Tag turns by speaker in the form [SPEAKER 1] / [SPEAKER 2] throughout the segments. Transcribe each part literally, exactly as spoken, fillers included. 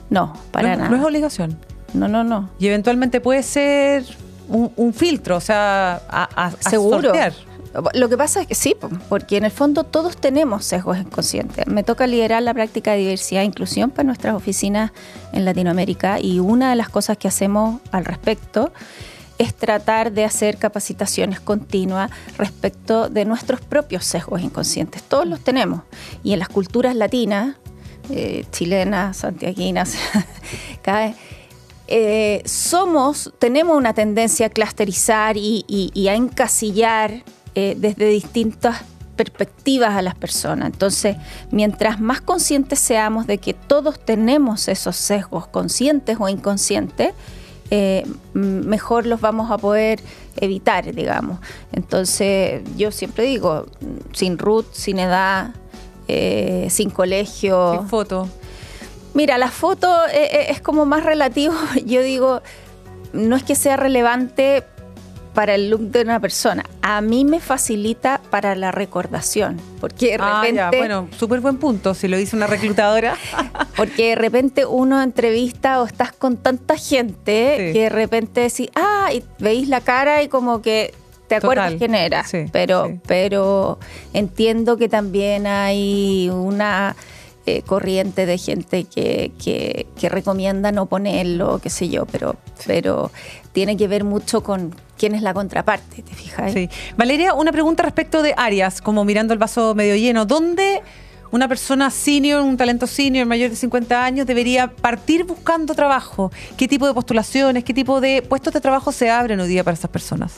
[SPEAKER 1] No, para
[SPEAKER 2] no,
[SPEAKER 1] nada.
[SPEAKER 2] No es obligación.
[SPEAKER 1] No, no, no.
[SPEAKER 2] Y eventualmente puede ser un, un filtro, o sea, a, a, a
[SPEAKER 1] Seguro.
[SPEAKER 2] sortear.
[SPEAKER 1] Lo que pasa es que sí, porque en el fondo todos tenemos sesgos inconscientes. Me toca liderar la práctica de diversidad e inclusión para nuestras oficinas en Latinoamérica, y una de las cosas que hacemos al respecto es tratar de hacer capacitaciones continuas respecto de nuestros propios sesgos inconscientes. Todos los tenemos. Y en las culturas latinas, eh, chilenas, santiaguinas, cada vez, eh, somos, tenemos una tendencia a clusterizar y, y, y a encasillar eh, desde distintas perspectivas a las personas. Entonces, mientras más conscientes seamos de que todos tenemos esos sesgos, conscientes o inconscientes, Eh, mejor los vamos a poder evitar, digamos. Entonces, yo siempre digo, sin root, sin edad, eh, sin colegio.
[SPEAKER 2] Sin foto.
[SPEAKER 1] Mira, la foto es, es como más relativo. Yo digo, no es que sea relevante para el look de una persona. A mí me facilita para la recordación, porque de repente...
[SPEAKER 2] Ah, ya, bueno, súper buen punto, si lo dice una reclutadora.
[SPEAKER 1] Porque de repente uno entrevista o estás con tanta gente, sí, que de repente decís, ah, y veis la cara y como que te acuerdas Total. quién era. Sí, pero, sí. pero entiendo que también hay una eh, corriente de gente que, que, que recomienda no ponerlo, qué sé yo, pero, sí. pero tiene que ver mucho con quién es la contraparte, ¿te fijas?
[SPEAKER 2] Sí. Valeria, una pregunta respecto de áreas, como mirando el vaso medio lleno. ¿Dónde una persona senior, un talento senior mayor de cincuenta años debería partir buscando trabajo? ¿Qué tipo de postulaciones, qué tipo de puestos de trabajo se abren hoy día para esas personas?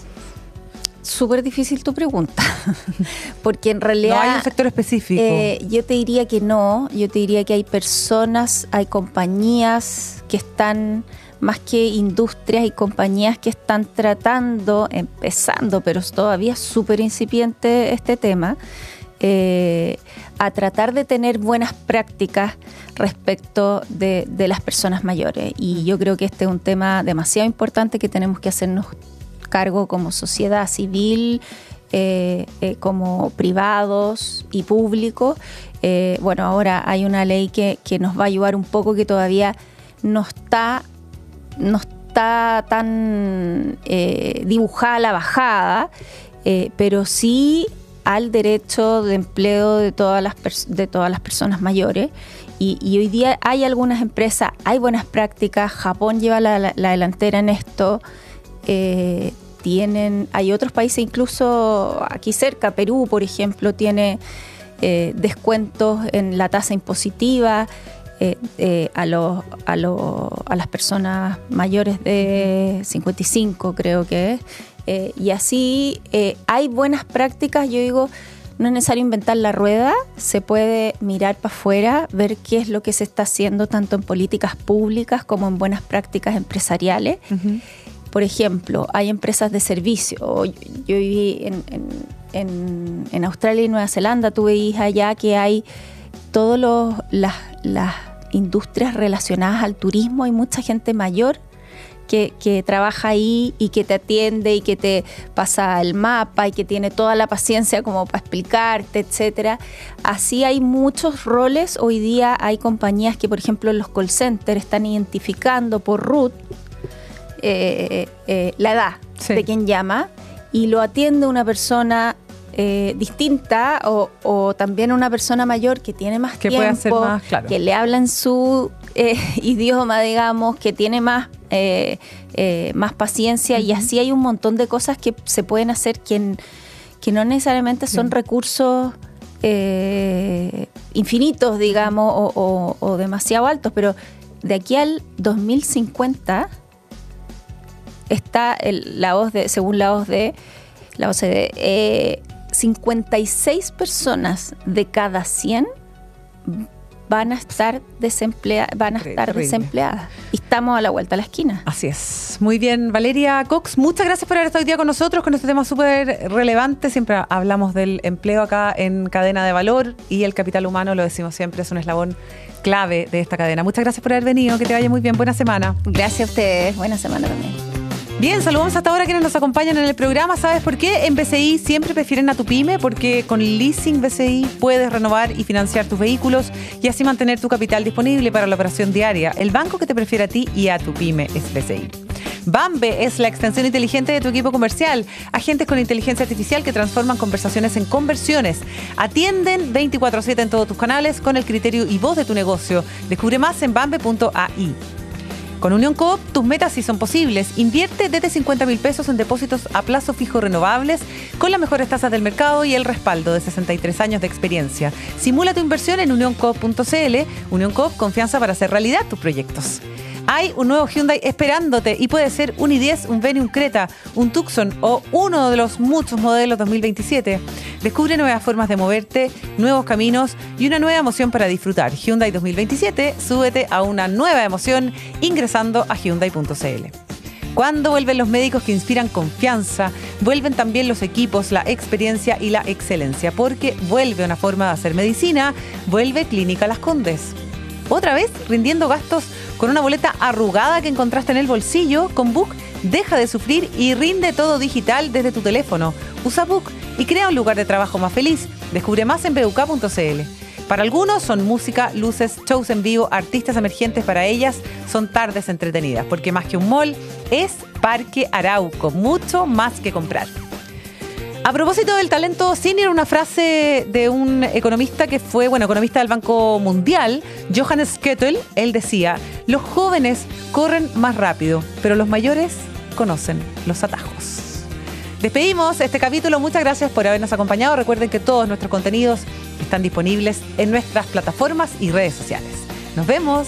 [SPEAKER 1] Súper difícil tu pregunta, porque en realidad...
[SPEAKER 2] No hay un sector específico.
[SPEAKER 1] Eh, yo te diría que no, yo te diría que hay personas, hay compañías que están... más que industrias y compañías que están tratando, empezando, pero todavía es súper incipiente este tema, eh, a tratar de tener buenas prácticas respecto de, de las personas mayores. Y yo creo que este es un tema demasiado importante que tenemos que hacernos cargo como sociedad civil, eh, eh, como privados y públicos. Eh, bueno, ahora hay una ley que, que nos va a ayudar un poco, que todavía no está... no está tan eh, dibujada a la bajada, eh, pero sí al derecho de empleo de todas las, pers- de todas las personas mayores. Y, y hoy día hay algunas empresas, hay buenas prácticas, Japón lleva la, la, la delantera en esto, eh, tienen, hay otros países, incluso aquí cerca, Perú, por ejemplo, tiene eh, descuentos en la tasa impositiva, Eh, eh, a, los, a, los, a las personas mayores de cincuenta y cinco, creo que es. Eh, y así eh, hay buenas prácticas. Yo digo, no es necesario inventar la rueda, se puede mirar para afuera, ver qué es lo que se está haciendo tanto en políticas públicas como en buenas prácticas empresariales. Uh-huh. Por ejemplo, hay empresas de servicio. Yo, yo viví en, en, en, en Australia y Nueva Zelanda, tú veis allá que hay todos los las, las industrias relacionadas al turismo. Hay mucha gente mayor que, que trabaja ahí y que te atiende y que te pasa el mapa y que tiene toda la paciencia como para explicarte, etcétera. Así hay muchos roles. Hoy día hay compañías que, por ejemplo, en los call centers están identificando por root eh, eh, la edad sí. de quien llama, y lo atiende una persona Eh, distinta o, o también una persona mayor que tiene más
[SPEAKER 2] que
[SPEAKER 1] tiempo,
[SPEAKER 2] puede hacer más, claro.
[SPEAKER 1] que le habla en su eh, idioma, digamos, que tiene más, eh, eh, más paciencia, uh-huh. y así hay un montón de cosas que se pueden hacer que, que no necesariamente son sí. recursos eh, infinitos, digamos, o, o, o demasiado altos, pero de aquí al dos mil cincuenta está el, la O C D E, según la O C D E, la O C D E, eh, cincuenta y seis personas de cada cien van a estar desempleadas, van a estar Terrible. desempleadas. Y estamos a la vuelta a la esquina.
[SPEAKER 2] Así es. Muy bien, Valeria Cox, muchas gracias por haber estado hoy día con nosotros con este tema súper relevante. Siempre hablamos del empleo acá en Cadena de Valor, y el capital humano, lo decimos siempre, es un eslabón clave de esta cadena. Muchas gracias por haber venido, que te vaya muy bien. Buena semana.
[SPEAKER 1] Gracias a ustedes. Buena semana también.
[SPEAKER 2] Bien, saludamos hasta ahora a quienes nos acompañan en el programa. ¿Sabes por qué? En B C I siempre prefieren a tu pyme, porque con Leasing B C I puedes renovar y financiar tus vehículos y así mantener tu capital disponible para la operación diaria. El banco que te prefiere a ti y a tu pyme es B C I. Bambe es la extensión inteligente de tu equipo comercial. Agentes con inteligencia artificial que transforman conversaciones en conversiones. Atienden veinticuatro siete en todos tus canales con el criterio y voz de tu negocio. Descubre más en bambe punto a i. Con Unión Coop, tus metas sí son posibles. Invierte desde cincuenta mil pesos en depósitos a plazo fijo renovables con las mejores tasas del mercado y el respaldo de sesenta y tres años de experiencia. Simula tu inversión en unión coop punto c l. Unión Coop, confianza para hacer realidad tus proyectos. Hay un nuevo Hyundai esperándote y puede ser un i diez, un Venue, un Creta, un Tucson o uno de los muchos modelos dos mil veintisiete. Descubre nuevas formas de moverte, nuevos caminos y una nueva emoción para disfrutar. Hyundai dos mil veintisiete, súbete a una nueva emoción ingresando a hyundai punto c l. Cuando vuelven los médicos que inspiran confianza, vuelven también los equipos, la experiencia y la excelencia, porque vuelve una forma de hacer medicina, vuelve Clínica Las Condes. Otra vez rindiendo gastos con una boleta arrugada que encontraste en el bolsillo. Con Book deja de sufrir y rinde todo digital desde tu teléfono. Usa Book y crea un lugar de trabajo más feliz. Descubre más en b u k punto c l. Para algunos son música, luces, shows en vivo, artistas emergentes. Para ellas son tardes entretenidas, porque más que un mall es Parque Arauco, mucho más que comprar. A propósito del talento senior, una frase de un economista que fue, bueno, economista del Banco Mundial, Johannes Kettel. Él decía: los jóvenes corren más rápido, pero los mayores conocen los atajos. Despedimos este capítulo. Muchas gracias por habernos acompañado. Recuerden que todos nuestros contenidos están disponibles en nuestras plataformas y redes sociales. Nos vemos.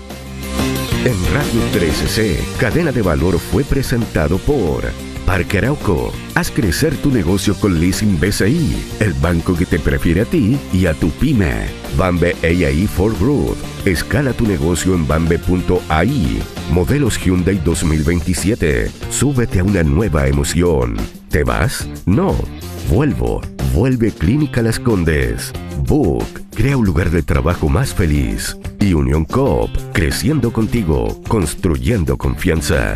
[SPEAKER 3] En Radio trece C, Cadena de Valor fue presentado por Parque Arauco. Haz crecer tu negocio con Leasing B C I, el banco que te prefiere a ti y a tu pyme. Bambe A I for Growth. Escala tu negocio en bambe punto a i. Modelos Hyundai dos mil veintisiete. Súbete a una nueva emoción. ¿Te vas? No. Vuelvo. Vuelve Clínica Las Condes. Book. Crea un lugar de trabajo más feliz. Y Unión Coop. Creciendo contigo. Construyendo confianza.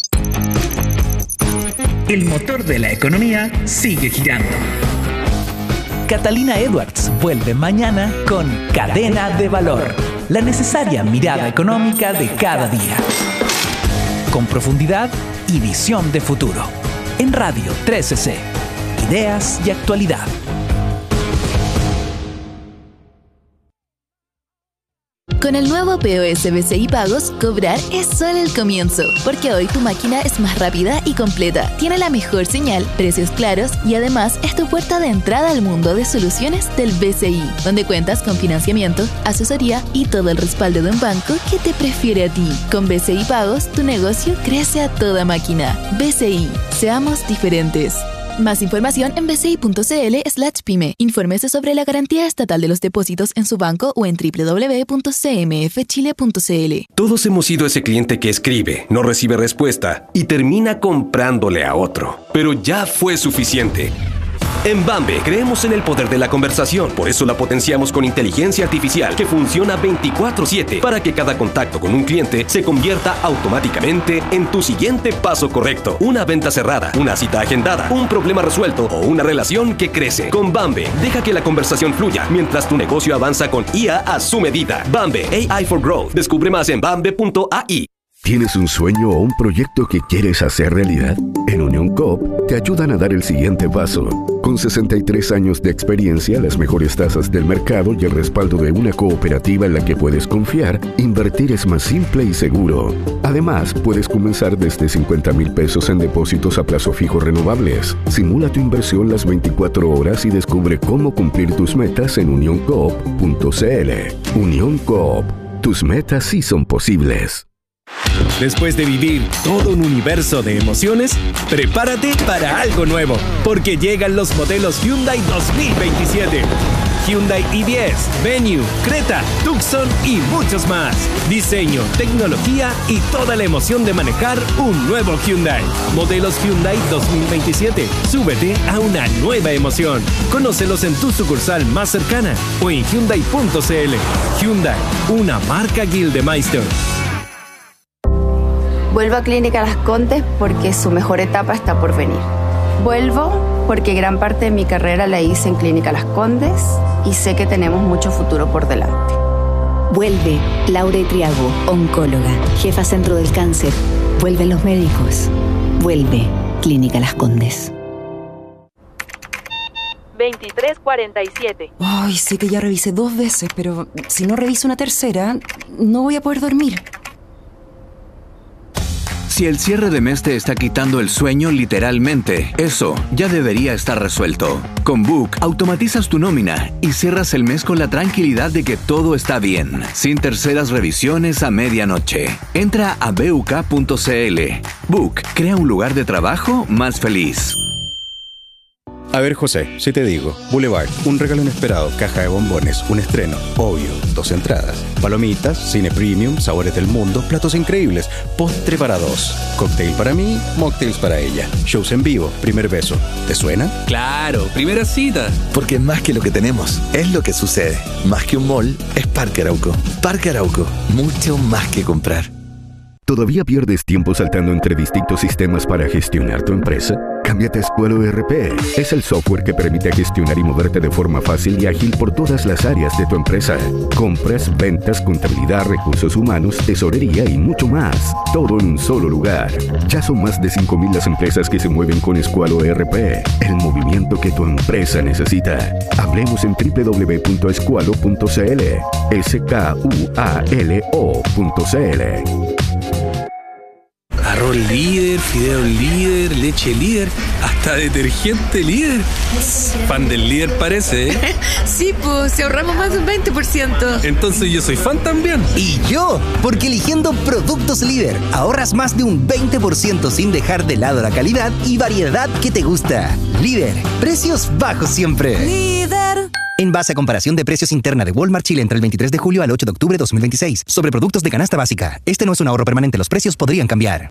[SPEAKER 4] El motor de la economía sigue girando. Catalina Edwards vuelve mañana con Cadena de Valor, la necesaria mirada económica de cada día. Con profundidad y visión de futuro. En Radio trece C. Ideas y actualidad.
[SPEAKER 5] Con el nuevo P O S B C I Pagos, cobrar es solo el comienzo, porque hoy tu máquina es más rápida y completa, tiene la mejor señal, precios claros y además es tu puerta de entrada al mundo de soluciones del B C I, donde cuentas con financiamiento, asesoría y todo el respaldo de un banco que te prefiere a ti. Con B C I Pagos, tu negocio crece a toda máquina. B C I, seamos diferentes. Más información en b c i punto c l slash pyme. Infórmese sobre la garantía estatal de los depósitos en su banco o en w w w punto c m f chile punto c l.
[SPEAKER 6] Todos hemos sido ese cliente que escribe, no recibe respuesta y termina comprándole a otro. Pero ya fue suficiente. En Bambe creemos en el poder de la conversación, por eso la potenciamos con inteligencia artificial que funciona veinticuatro siete para que cada contacto con un cliente se convierta automáticamente en tu siguiente paso correcto. Una venta cerrada, una cita agendada, un problema resuelto o una relación que crece. Con Bambe, deja que la conversación fluya mientras tu negocio avanza con I A a su medida. Bambe A I for Growth. Descubre más en bambe punto a i.
[SPEAKER 3] ¿Tienes un sueño o un proyecto que quieres hacer realidad? En Unión Coop te ayudan a dar el siguiente paso. Con sesenta y tres años de experiencia, las mejores tasas del mercado y el respaldo de una cooperativa en la que puedes confiar, invertir es más simple y seguro. Además, puedes comenzar desde cincuenta mil pesos en depósitos a plazo fijo renovables. Simula tu inversión las veinticuatro horas y descubre cómo cumplir tus metas en unión coop punto c l. Unión Coop. Tus metas sí son posibles.
[SPEAKER 7] Después de vivir todo un universo de emociones, prepárate para algo nuevo, porque llegan los modelos Hyundai dos mil veintisiete. Hyundai i diez, Venue, Creta, Tucson y muchos más. Diseño, tecnología y toda la emoción de manejar un nuevo Hyundai. Modelos Hyundai dos mil veintisiete. Súbete a una nueva emoción. Conócelos en tu sucursal más cercana o en hyundai punto c l. Hyundai, una marca Gildemeister.
[SPEAKER 8] Vuelvo a Clínica Las Condes porque su mejor etapa está por venir. Vuelvo porque gran parte de mi carrera la hice en Clínica Las Condes y sé que tenemos mucho futuro por delante.
[SPEAKER 9] Vuelve Laura Triago, oncóloga, jefa centro del cáncer. Vuelven los médicos. Vuelve Clínica Las Condes.
[SPEAKER 10] veintitrés cuarenta y siete.
[SPEAKER 11] Ay, sé que ya revisé dos veces, pero si no reviso una tercera, no voy a poder dormir.
[SPEAKER 12] Si el cierre de mes te está quitando el sueño literalmente, eso ya debería estar resuelto. Con Book, automatizas tu nómina y cierras el mes con la tranquilidad de que todo está bien, sin terceras revisiones a medianoche. Entra a b u k punto c l. Book, crea un lugar de trabajo más feliz.
[SPEAKER 13] A ver, José, si te digo, Boulevard, un regalo inesperado, caja de bombones, un estreno, obvio, dos entradas, palomitas, cine premium, sabores del mundo, platos increíbles, postre para dos, cóctel para mí, mocktails para ella, shows en vivo, primer beso. ¿Te suena?
[SPEAKER 7] Claro, primera cita.
[SPEAKER 14] Porque es más que lo que tenemos, es lo que sucede. Más que un mall, es Parque Arauco. Parque Arauco, mucho más que comprar.
[SPEAKER 3] ¿Todavía pierdes tiempo saltando entre distintos sistemas para gestionar tu empresa? Cámbiate a Squalo E R P. Es el software que permite gestionar y moverte de forma fácil y ágil por todas las áreas de tu empresa. Compras, ventas, contabilidad, recursos humanos, tesorería y mucho más. Todo en un solo lugar. Ya son más de cinco mil las empresas que se mueven con Squalo E R P. El movimiento que tu empresa necesita. Hablemos en w w w punto squalo punto c l. S K U A L O punto c l.
[SPEAKER 7] Arroz líder, fideo líder, leche líder, hasta detergente líder. Fan del líder parece, ¿eh?
[SPEAKER 15] Sí, pues, si ahorramos más de un veinte por ciento.
[SPEAKER 7] Entonces yo soy fan también.
[SPEAKER 16] Y yo, porque eligiendo productos líder, ahorras más de un veinte por ciento sin dejar de lado la calidad y variedad que te gusta. Líder, precios bajos siempre.
[SPEAKER 15] Líder.
[SPEAKER 16] En base a comparación de precios interna de Walmart Chile entre el veintitrés de julio al ocho de octubre de dos mil veintiséis. Sobre productos de canasta básica. Este no es un ahorro permanente, los precios podrían cambiar.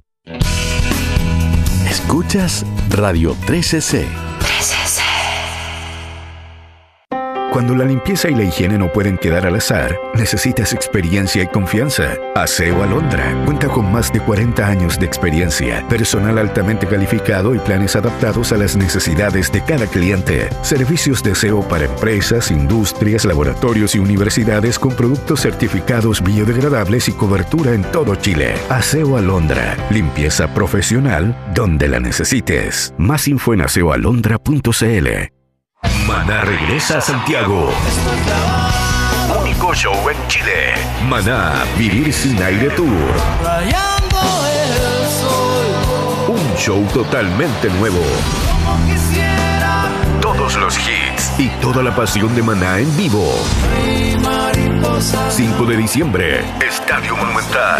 [SPEAKER 3] Escuchas Radio trece C.
[SPEAKER 15] trece C.
[SPEAKER 3] Cuando la limpieza y la higiene no pueden quedar al azar, necesitas experiencia y confianza. Aseo Alondra cuenta con más de cuarenta años de experiencia, personal altamente calificado y planes adaptados a las necesidades de cada cliente. Servicios de aseo para empresas, industrias, laboratorios y universidades con productos certificados biodegradables y cobertura en todo Chile. Aseo Alondra, limpieza profesional donde la necesites. Más info en aseo alondra punto c l. Maná regresa a Santiago. Único show en Chile. Maná, Vivir Sin Aire Tour. Un show totalmente nuevo. Todos los hits y toda la pasión de Maná en vivo. cinco de diciembre, Estadio Monumental.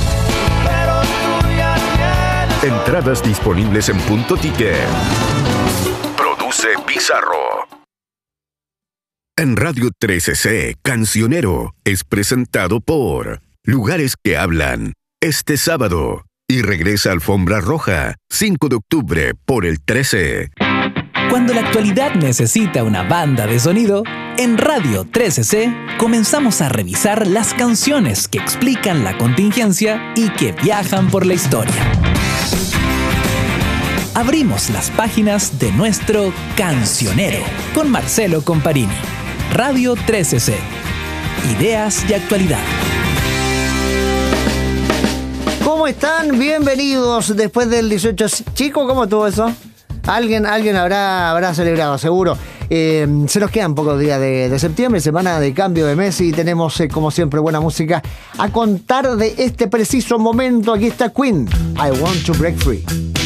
[SPEAKER 3] Entradas disponibles en Punto Ticket. Produce Bizarro. En Radio trece C, Cancionero es presentado por Lugares que Hablan. Este sábado. Y regresa Alfombra Roja, cinco de octubre por el trece.
[SPEAKER 4] Cuando la actualidad necesita una banda de sonido, en Radio trece C comenzamos a revisar las canciones que explican la contingencia y que viajan por la historia. Abrimos las páginas de nuestro Cancionero con Marcelo Comparini. Radio trece C. Ideas y actualidad.
[SPEAKER 17] ¿Cómo están? Bienvenidos después del dieciocho. Chico, ¿cómo estuvo eso? Alguien, alguien habrá, habrá celebrado, seguro. Eh, se nos quedan pocos días de, de septiembre, semana de cambio de mes, y tenemos, eh, como siempre, buena música a contar de este preciso momento. Aquí está Queen, I Want to Break Free.